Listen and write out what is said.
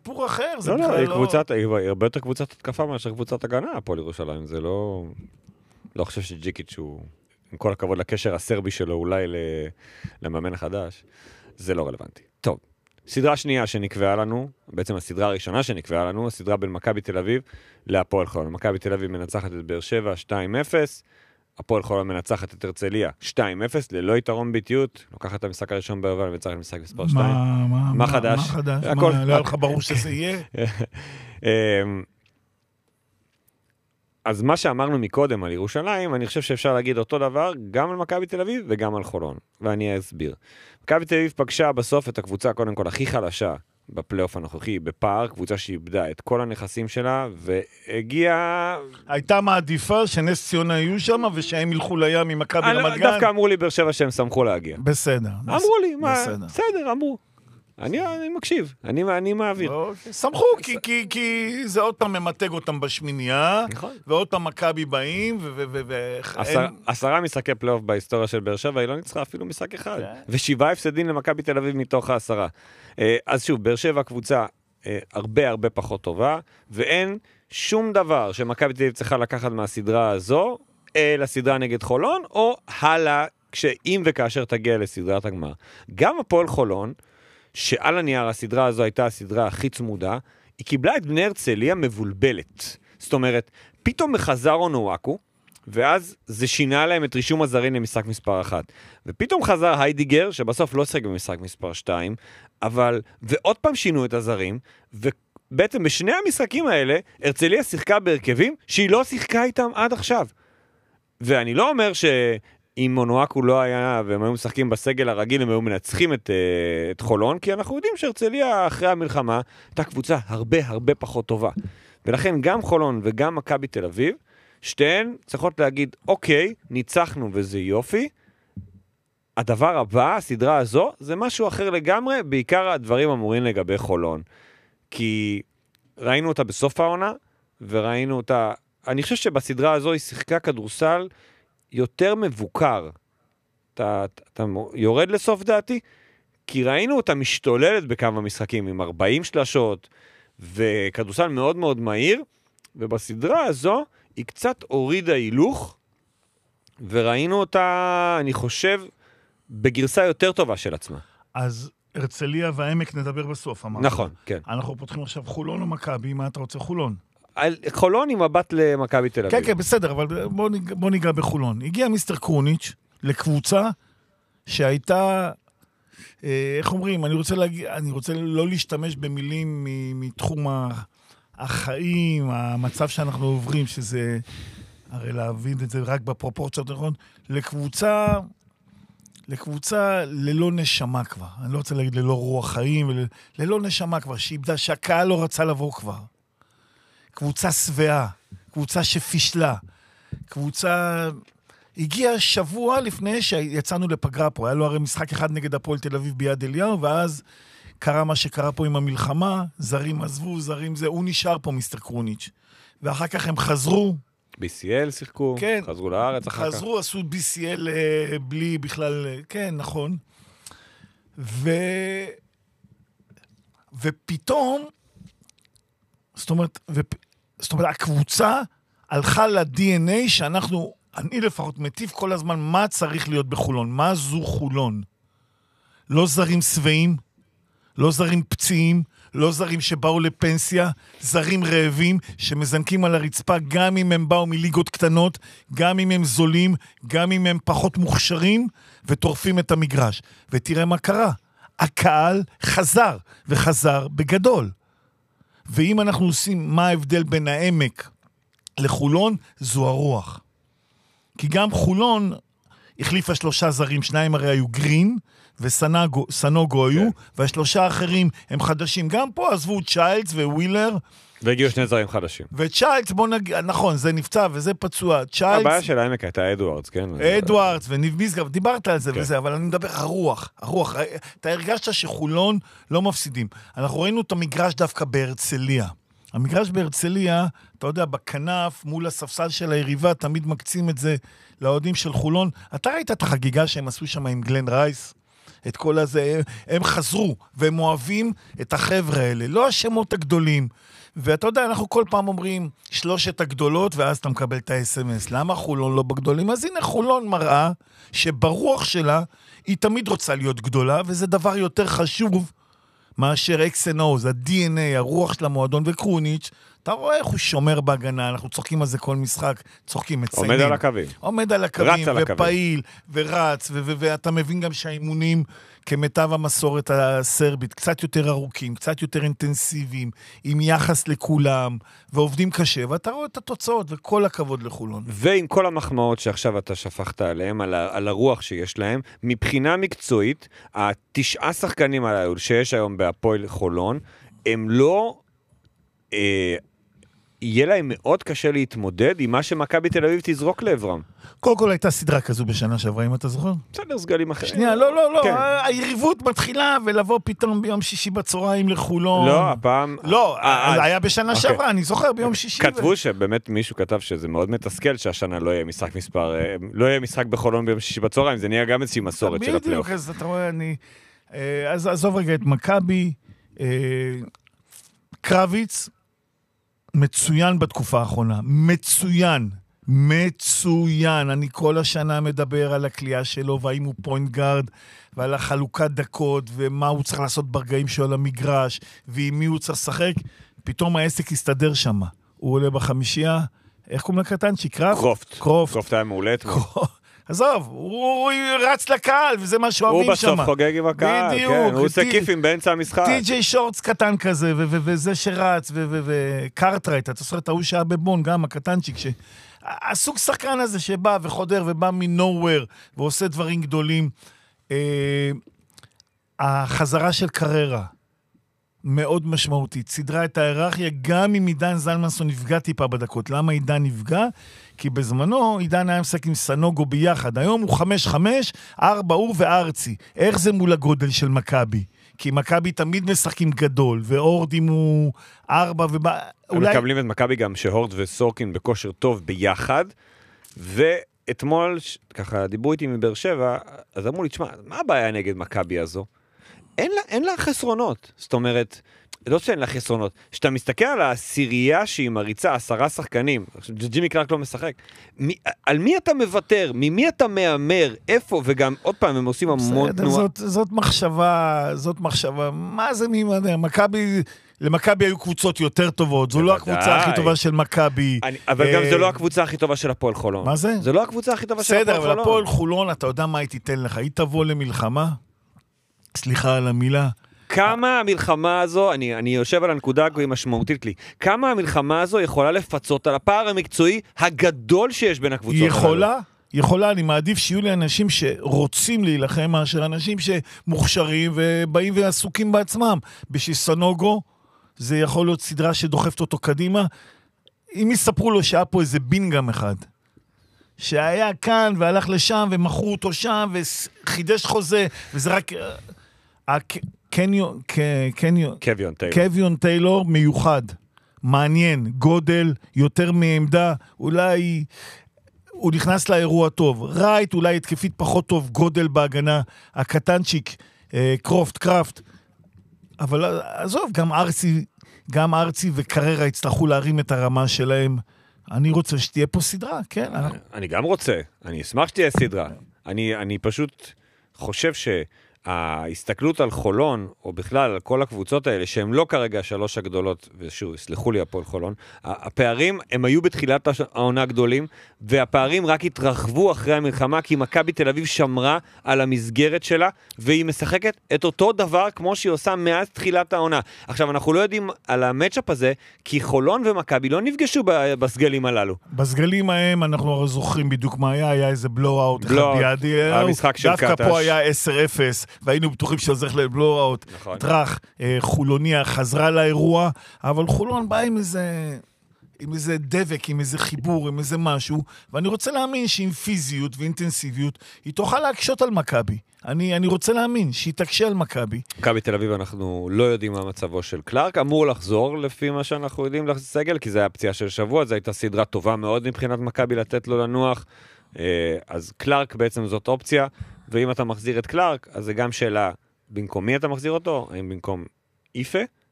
סיפור אחר. לא, לא, היא הרבה יותר קבוצת התקפה מאשר קבוצת הגנה, הפועל ירושלים. זה לא חושב שג'יקיץ' הוא, עם כל הכבוד לקשר הסרבי שלו, אולי למאמן החדש, זה לא רלוונטי. טוב, סדרה שנייה שנקבעה לנו, בעצם הסדרה הראשונה שנקבעה לנו, הסדרה בין מכבי תל אביב להפועל חולון. מכבי תל אביב מנצחת את באר שבע 2-0, הפועל חולון מנצחת את הרצליה 2-0, ללא יתרון ביתיות, לוקחת את המשחק הראשון בערבה, ומנצחת את המשחק מספר 2. מה חדש? מה חדש? לא היה לך ברור שזה יהיה? אז מה שאמרנו מקודם על ירושלים, אני חושב שאפשר להגיד אותו דבר גם על מכבי תל אביב וגם על חולון, ואני אסביר. מכבי תל אביב פגשה בסוף את הקבוצה קודם כל הכי חלשה בפלייאוף הנוכחי, בפארק, קבוצה שאיבדה את כל הנכסים שלה, והגיעה... הייתה מעדיפה שנס ציונה היו שם, ושהם ילכו לים ממכבי רמת גן. דווקא אמרו לי באר שבע שהם שמחו להגיע. בסדר. אמרו לי, בסדר, אמרו. אני מקשיב, אני מעביר. שמחו, כי זה עוד פעם ממתג אותם בשמינייה, ועוד פעם מכבי באים, 10 משחקי פלייאוף בהיסטוריה של באר שבע, היא לא ניצחה אפילו משחק אחד. ו7 הפסדים למכבי תל אביב מתוך 10. אז שוב, באר שבע קבוצה הרבה פחות טובה, ואין שום דבר שמכבי תל אביב צריכה לקחת מהסדרה הזו, לסדרה נגד חולון, או הלאה, אם וכאשר תגיע לסדרת הגמר. גם הפועל חולון, שעל הנייר הסדרה הזו הייתה הסדרה הכי צמודה, היא קיבלה את בני הרצליה מבולבלת. זאת אומרת, פתאום מחזר אונואקו, ואז זה שינה להם את רישום הזרים למשחק מספר 1. ופתאום חזר היידיגר, שבסוף לא שחק במשחק מספר 2, ועוד פעם שינו את הזרים, ובעצם בשני המשחקים האלה, הרצליה שיחקה בהרכבים שהיא לא שיחקה איתם עד עכשיו. ואני לא אומר אם אונואקו לא היה, והם היו משחקים בסגל הרגיל, הם היו מנצחים את חולון, כי אנחנו יודעים שהרצליה אחרי המלחמה הייתה קבוצה הרבה פחות טובה. ולכן גם חולון וגם מכבי תל אביב, שתיהן צריכות להגיד, אוקיי, ניצחנו וזה יופי. הדבר הבא, הסדרה הזו, זה משהו אחר לגמרי, בעיקר הדברים אמורים לגבי חולון. כי ראינו אותה בסוף העונה, וראינו אותה, אני חושב שבסדרה הזו היא שיחקה כדורסל, יותר מבוקר. אתה יורד לסוף דעתי? כי ראינו אותה משתוללת בכמה משחקים, עם 40 שלשות, וכדורסל מאוד מאוד מהיר, ובסדרה הזו היא קצת הורידה הילוך, וראינו אותה, אני חושב, בגרסה יותר טובה של עצמה. אז הרצליה והעמק נדבר בסוף, אמרנו. נכון, כן. אנחנו פותחים עכשיו חולון או מכבי, מה אתה רוצה? חולון. חולון עם מבט למכבי תל אביב. כן, בסדר, אבל בוא ניגע בחולון. הגיע מיסטר קרוניץ' לקבוצה שהייתה, איך אומרים, אני רוצה לא להשתמש במילים מתחום החיים, המצב שאנחנו עוברים, שזה, הרי להבין את זה רק בפרופורציות, נכון? לקבוצה ללא נשמה כבר. אני לא רוצה להגיד ללא רוח חיים, ללא נשמה כבר, שהקהל לא רצה לבוא כבר. קבוצה שבעה, קבוצה שפישלה, קבוצה... הגיע שבוע לפני שיצאנו לפגרה פה, היה לו הרי משחק אחד נגד הפועל תל אביב ביד אליהו, ואז קרה מה שקרה פה עם המלחמה, זרים עזבו, זרים זה, הוא נשאר פה מיסטר קרוניץ'. ואחר כך הם חזרו. BCL שיחקו, כן, חזרו לארץ אחר כך. חזרו, עשו BCL בלי בכלל, כן, נכון. ופתאום, זאת אומרת, הקבוצה הלכה ל-DNA שאנחנו, אני לפחות מטיף כל הזמן, מה צריך להיות בחולון? מה זו חולון? לא זרים שבעים, לא זרים פציעים, לא זרים שבאו לפנסיה, זרים רעבים שמזנקים על הרצפה, גם אם הם באו מליגות קטנות, גם אם הם זולים, גם אם הם פחות מוכשרים, וטורפים את המגרש. ותראה מה קרה. הקהל חזר, וחזר בגדול. ואם אנחנו עושים מה ההבדל בין העמק לחולון, זו הרוח. כי גם חולון החליפה 3 זרים, 2 הרי היו גרין, וסנוגו היו, והשלושה האחרים הם חדשים. גם פה עזבו צ'יילדס ווילר. והגיעו 2 זרים חדשים. וצ'יילדס, בוא נגיד, נכון, זה נפצע וזה פצוע. הבעיה של העמק הייתה אדוארדס, כן? אדוארדס וניב מיסגב, דיברת על זה וזה, אבל אני מדבר, הרוח. אתה הרגשת שחולון לא מפסידים. אנחנו ראינו את המגרש דווקא בהרצליה. המגרש בהרצליה, אתה יודע, בכנף, מול הספסל של היריבה, תמיד מקצים את זה לאוהדים של חולון. אתה ראית את החגיגה שהם עשו שם עם גלן רייס? את כל הזה, הם חזרו, והם אוהבים את החבר'ה האלה, לא השמות הגדולים. ואתה יודע, אנחנו כל פעם אומרים, 3 הגדולות, ואז אתה מקבל את ה-SMS. למה חולון לא בגדולים? אז הנה חולון מראה שברוח שלה, היא תמיד רוצה להיות גדולה, וזה דבר יותר חשוב מאשר X&O, ה-DNA, הרוח של המועדון וקרוניץ', אתה רואה איך הוא שומר בהגנה, אנחנו צוחקים על זה כל משחק, צוחקים, מציינים. עומד על הקווים. עומד על הקווים, ופעיל, ורץ, ואתה מבין גם שהאימונים, כמיטב המסורת הסרבית, קצת יותר ארוכים, קצת יותר אינטנסיביים, עם יחס לכולם, ועובדים קשה, ואתה רואה את התוצאות, וכל הכבוד לחולון. ועם כל המחמאות שעכשיו אתה שפכת עליהם, על הרוח שיש להם, מבחינה מקצועית, 9 שחקנים הללו שיש היום בהפועל חולון, הם לא... יהיה להם מאוד קשה להתמודד עם מה שמכבי תל אביב תזרוק לעברם. קודם כל הייתה סדרה כזו בשנה שעברה, אם אתה זוכר? בסדר, סגלים אחרים. שנייה, לא, כן. היריבות מתחילה ולבוא פתאום ביום שישי בצהריים לחולון. לא, הפעם... לא, היה בשנה שעברה, אני זוכר ביום שישי. כתבו שבאמת מישהו כתב שזה מאוד מתסכל שהשנה לא יהיה משחק לא יהיה משחק בחולון ביום שישי בצהריים, זה נהיה גם איזושהי מסורת של הפלייאוף. בדיוק, אז אתה רואה, אז עזוב רגע את מכבי, קרביץ, מצוין בתקופה האחרונה, מצוין, אני כל השנה מדבר על הקליעה שלו, והאם הוא פוינט גארד, ועל החלוקת דקות, ומה הוא צריך לעשות ברגעים שלו על המגרש, ועם מי הוא צריך לשחק, פתאום העסק יסתדר שם, הוא עולה בחמישייה, איך קוראים לקטנצ'יק? קרופט היה מעולה. עזוב, הוא רץ לקהל, וזה מה שאוהבים שם. הוא בסוף חוגג עם הקהל, כן, הוא עושה כיפים באמצע המשחק. טי.ג'יי שורטס קטן כזה, וזה שרץ, וקארטרייט, אתה זוכר את ההוא שהיה בבון, גם הקטנצ'יק, הסוג שחקן הזה שבא וחודר ובא מנוהוור, ועושה דברים גדולים. החזרה של קררה, מאוד משמעותית, סדרה את ההיררכיה, גם אם עידן זלמנסון נפגע טיפה בדקות. למה עידן נפגע? כי בזמנו עידן היה משחק עם סנוגו ביחד. היום הוא 5-5, 4 הוא וארצי. איך זה מול הגודל של מכבי? כי מכבי תמיד משחקים גדול, ואורדים הוא 4 הם מקבלים את מכבי גם שהורד וסורקין בכושר טוב ביחד, ואתמול, ככה דיברו איתי מבאר שבע, אז אמרו לי, תשמע, מה הבעיה נגד מכבי הזו? אין לה חסרונות, זאת אומרת, לא שאין לה חסרונות, שאתה מסתכל על העשירייה שהיא מריצה 10 שחקנים, ג'ימי קלארק לא משחק, על מי אתה מוותר, ממי אתה מאמר, איפה, וגם עוד פעם הם עושים המון תנועה. זאת מחשבה, מה זה ממדר? למכבי היו קבוצות יותר טובות, זו לא הקבוצה הכי טובה של מכבי. אבל גם זו לא הקבוצה הכי טובה של הפועל חולון. מה זה? זו לא הקבוצה הכי טובה של הפועל חולון. בסדר, אבל הפועל חולון, אתה יודע מה היא תיתן לך? היא תבוא למלחמה? סליחה על המילה. כמה המלחמה הזו, אני יושב על הנקודה היא משמעותית לי, כמה המלחמה הזו יכולה לפצות על הפער המקצועי הגדול שיש בין הקבוצות? יכולה, אני מעדיף שיהיו לי אנשים שרוצים להילחם מאשר אנשים שמוכשרים ובאים ועסוקים בעצמם. בשביל סנוגו, זה יכול להיות סדרה שדוחפת אותו קדימה. אם יספרו לו שהיה פה איזה בינגם אחד, שהיה כאן והלך לשם ומכרו אותו שם וחידש חוזה, וזה רק... קוויון טיילור מיוחד, מעניין, גודל, יותר מעמדה, אולי הוא נכנס לאירוע טוב, רייט אולי התקפית פחות טוב, גודל בהגנה, הקטנצ'יק, קראפט, אבל עזוב, גם ארצי וקררה יצטרכו להרים את הרמה שלהם, אני רוצה שתהיה פה סדרה, כן. אני גם רוצה, אני אשמח שתהיה סדרה, אני פשוט חושב ההסתכלות על חולון, או בכלל על כל הקבוצות האלה, שהן לא כרגע 3 הגדולות, ושוב, יסלחו לי הפועל חולון, הפערים הם היו בתחילת העונה גדולים, והפערים רק התרחבו אחרי המלחמה, כי מכבי תל אביב שמרה על המסגרת שלה, והיא משחקת את אותו דבר כמו שהיא עושה מאז תחילת העונה. עכשיו, אנחנו לא יודעים על המאצ'אפ הזה, כי חולון ומכבי לא נפגשו בסגלים הללו. בסגלים ההם אנחנו זוכרים בדיוק מה היה איזה בלואו-אוט אחד בידי, דווקא פה היה 10-0, והיינו בטוחים שעוזר לבלואו-אוט, טרח, חולוניה חזרה לאירוע, אבל חולון בא עם איזה דבק, עם איזה חיבור, עם איזה משהו, ואני רוצה להאמין שעם פיזיות ואינטנסיביות, היא תוכל להקשות על מכבי. אני רוצה להאמין שהיא תקשה על מכבי. מכבי תל אביב אנחנו לא יודעים מה מצבו של קלארק, אמור לחזור לפי מה שאנחנו יודעים לסגל, כי זה היה פציעה של שבוע, זו הייתה סדרה טובה מאוד מבחינת מכבי לתת לו לנוח, אז קלארק בעצם זאת אופציה, ואם אתה מחזיר את קלארק, אז זה גם שאלה, במקום מי אתה מחזיר אותו? האם במקום איפה?